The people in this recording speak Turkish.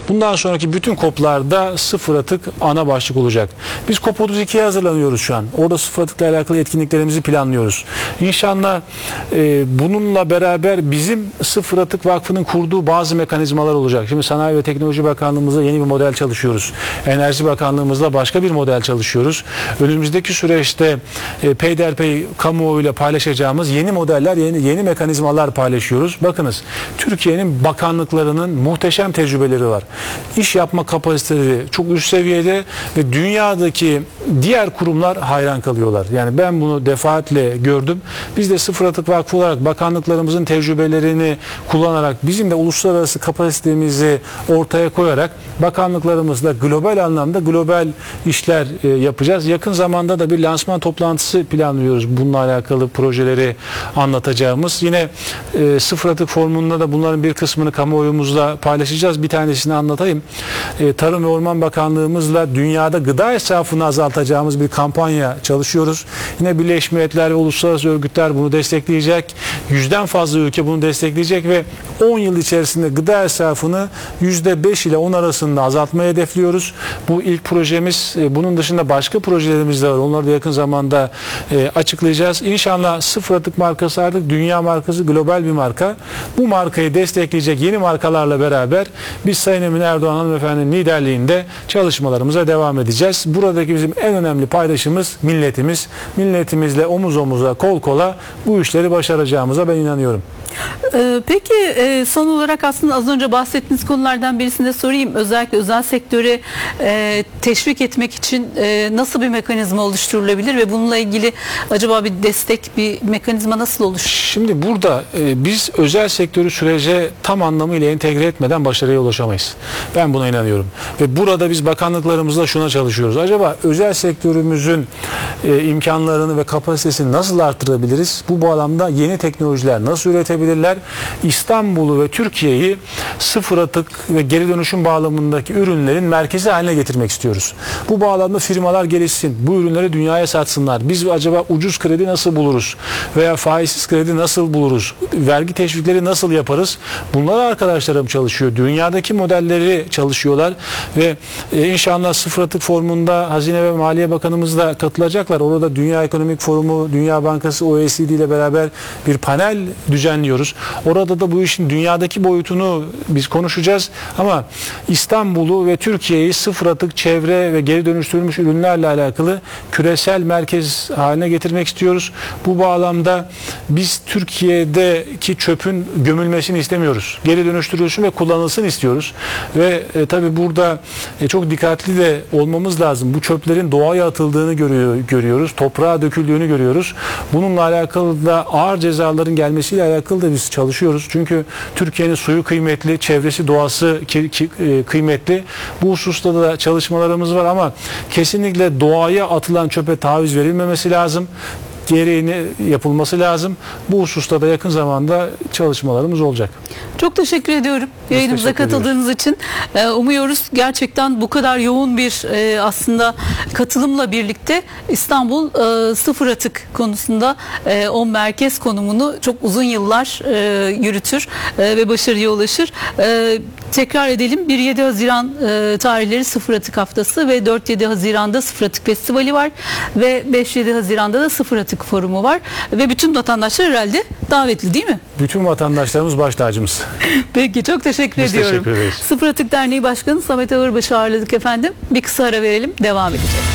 Bundan sonraki bütün COP'larda sıfır atık ana başlık olacak. Biz COP32'ye hazırlanıyoruz şu an. Orada sıfır atıkla alakalı etkinliklerimizi planlıyoruz. İnşallah bununla beraber bizim Sıfır Atık Vakfı'nın kurduğu bazı mekanizmalar olacak. Şimdi Sanayi ve Teknoloji Bakanlığımızla yeni bir model çalışıyoruz. Enerji Bakanlığımızla başka bir model çalışıyoruz. Önümüzdeki süreçte peyderpey kamuoyuyla paylaşacağımız yeni modeller, yeni mekanizmalar paylaşıyoruz. Bakınız, Türkiye'nin bakanlıklarının muhteşem tecrübeleri var. İş yapma kapasiteleri çok üst seviyede ve dünyadaki diğer kurumlar hayran kalıyorlar. Yani ben bunu defaatle gördüm. Biz de Sıfır Atık Vakfı olarak bakanlıklarımızın tecrübelerini kullanarak bizim de uluslararası kapasitemizi ortaya koyarak bakanlıklarımızla global anlamda global işler yapacağız. Yakın zamanda da bir lansman toplantısı planlıyoruz. Bununla alakalı projeleri anlatacağımız. Yine Sıfır Atık Forumu'nda da bunların bir kısmını kamuoyumuzla paylaşacağız. Bir tanesini anlatayım. Tarım ve Orman Bakanlığımızla dünyada gıda israfını azaltacağımız bir kampanya çalışıyoruz. Yine Birleşmiş Milletler ve uluslararası örgütler bunu destekleyecek. 100'den fazla ülke bunu destekleyecek ve 10 yıl içerisinde gıda israfını %5 ile 10 arasında azaltmayı hedefliyoruz. Bu ilk projemiz. Bunun dışında başka projelerimiz de var. Onları da yakın zamanda açıklayacağız. İnşallah sıfır atık markası artık dünya markası, global bir marka. Bu markayı destekleyecek yeni markalarla beraber biz Sayın Emine Erdoğan hanımefendinin liderliğinde çalışmalarımıza devam edeceğiz. Buradaki bizim en önemli paydaşımız milletimiz. Milletimizle omuz omuza, kol kola bu işleri başaracağımıza ben inanıyorum. Peki son olarak aslında az önce bahsettiğiniz konulardan birisini de sorayım. Özellikle özel sektörü teşvik etmek için nasıl bir mekanizma oluşturulabilir ve bununla ilgili acaba bir destek, bir mekanizma nasıl oluşur? Şimdi burada biz özel sektörü sürece tam anlamıyla entegre etmeden başarıya ulaşamayız. Ben buna inanıyorum. Ve burada biz bakanlıklarımızla şuna çalışıyoruz. Acaba özel sektörümüzün imkanlarını ve kapasitesini nasıl arttırabiliriz? Bu bağlamda yeni teknolojiler nasıl üretebilirler? İstanbul'u ve Türkiye'yi sıfır atık ve geri dönüşüm bağlamındaki ürünlerin merkezi haline getirmek istiyoruz. Bu bağlamda firmalar gelişsin. Bu ürünleri dünyaya satsınlar. Biz acaba ucuz kredi nasıl buluruz? Veya faizsiz kredi nasıl buluruz? Vergi teşvikleri nasıl yaparız? Bunlar arkadaşlarım çalışıyor. Dünyadaki modelleri çalışıyorlar ve inşallah sıfır atık forumunda Hazine ve Maliye Bakanımız da katılacaklar. Orada Dünya Ekonomik Forumu, Dünya Bankası, OECD ile beraber bir panel düzenliyoruz. Orada da bu işin dünyadaki boyutunu biz konuşacağız ama İstanbul'u ve Türkiye'yi sıfır atık, çevre ve geri dönüştürülmüş ürünlerle alakalı küresel merkez haline getirmek istiyoruz. Bu bağlamda biz Türkiye'deki çöpün gömülmesini istemiyoruz. Geri dönüştürülsün ve kullanılsın istiyoruz. Ve tabii burada çok dikkatli de olmamız lazım. Bu çöplerin doğaya atıldığını görüyoruz. Toprağa döküldüğünü görüyoruz. Bununla alakalı da ağır cezaların gelmesiyle alakalı da biz çalışıyoruz. Çünkü Türkiye'nin suyu kıymetli, çevresi, doğası kıymetli. Bu hususta da çalışmalarımız var ama kesinlikle doğaya atılan çöpe taviz verilmemesi lazım. Gereğini yapılması lazım. Bu hususta da yakın zamanda çalışmalarımız olacak. Çok teşekkür ediyorum yayınımıza katıldığınız için. Umuyoruz gerçekten bu kadar yoğun bir aslında katılımla birlikte İstanbul sıfır atık konusunda o merkez konumunu çok uzun yıllar yürütür ve başarıya ulaşır. Tekrar edelim, 1-7 Haziran tarihleri sıfır atık haftası ve 4-7 Haziran'da sıfır atık festivali var ve 5-7 Haziran'da da sıfır atık forumu var ve bütün vatandaşlar herhalde davetli değil mi? Bütün vatandaşlarımız baş tacımız. Peki, çok teşekkür ediyorum. Teşekkür ederiz. Sıfır Atık Derneği Başkanı Samet Ağırbaş'ı ağırladık efendim. Bir kısa ara verelim, devam edeceğiz.